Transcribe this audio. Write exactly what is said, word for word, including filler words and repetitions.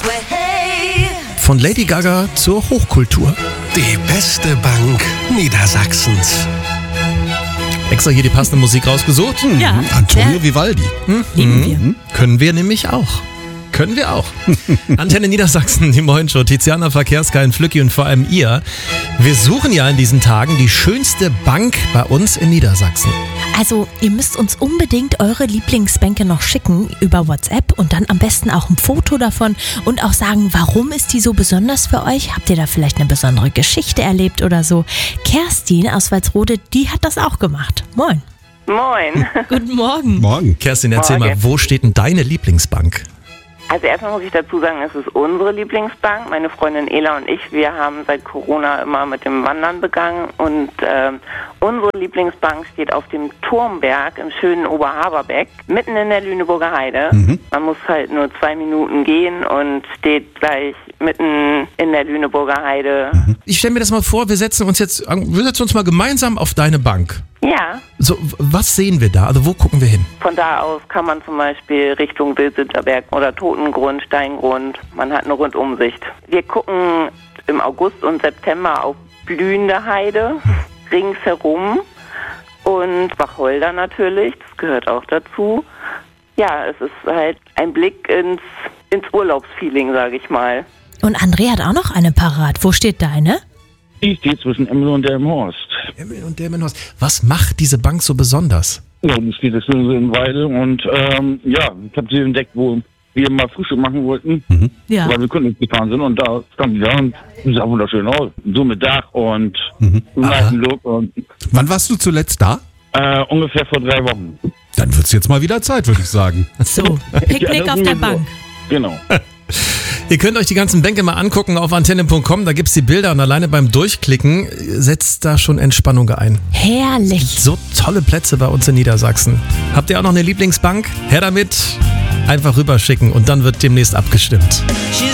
Von Lady Gaga zur Hochkultur. Die beste Bank Niedersachsens. Extra hier die passende Musik rausgesucht. Hm. Ja. Antonio Vivaldi. Hm. Lieben wir. Hm. Können wir nämlich auch. Können wir auch. Antenne Niedersachsen, die Morgenshow, Tiziana, Verkehrskein, Flücki und vor allem ihr. Wir suchen ja in diesen Tagen die schönste Bank bei uns in Niedersachsen. Also ihr müsst uns unbedingt eure Lieblingsbänke noch schicken über WhatsApp und dann am besten auch ein Foto davon und auch sagen, warum ist die so besonders für euch? Habt ihr da vielleicht eine besondere Geschichte erlebt oder so? Kerstin aus Walsrode, die hat das auch gemacht. Moin. Moin. Guten Morgen. Morgen. Kerstin, erzähl Morgen. mal, wo steht denn deine Lieblingsbank? Also erstmal muss ich dazu sagen, es ist unsere Lieblingsbank. Meine Freundin Ela und ich, wir haben seit Corona immer mit dem Wandern begangen und äh, unsere Lieblingsbank steht auf dem Turmberg im schönen Oberhaberbeck, mitten in der Lüneburger Heide. Mhm. Man muss halt nur zwei Minuten gehen und steht gleich mitten in der Lüneburger Heide. Mhm. Ich stelle mir das mal vor, wir setzen uns jetzt, wir setzen uns mal gemeinsam auf deine Bank. Ja. So, w- was sehen wir da? Also wo gucken wir hin? Von da aus kann man zum Beispiel Richtung Wilsitterberg oder Totengrund, Steingrund. Man hat eine Rundumsicht. Wir gucken im August und September auf blühende Heide ringsherum und Wacholder natürlich, das gehört auch dazu. Ja, es ist halt ein Blick ins, ins Urlaubsfeeling, sage ich mal. Und André hat auch noch eine parat. Wo steht deine? Ich stehe zwischen Emmel und Delmenhorst. Emmel und Delmenhorst. Was macht diese Bank so besonders? Ja, die steht jetzt in Weide und ähm, ja, ich habe sie entdeckt, wo wir mal Frühstück machen wollten, mhm. Ja. weil wir Kunden nicht gefahren sind und da stand die da und sah wunderschön aus. So mit Dach und Mhm. nice Look. Und, Wann warst du zuletzt da? äh, ungefähr vor drei Wochen. Dann wird's jetzt mal wieder Zeit, würde ich sagen. So, Picknick Ja, auf der sowieso. Bank. Genau. Ihr könnt euch die ganzen Bänke mal angucken auf antenne punkt com, da gibt's die Bilder und alleine beim Durchklicken setzt da schon Entspannung ein. Herrlich. So tolle Plätze bei uns in Niedersachsen. Habt ihr auch noch eine Lieblingsbank? Her damit, einfach rüberschicken und dann wird demnächst abgestimmt. She's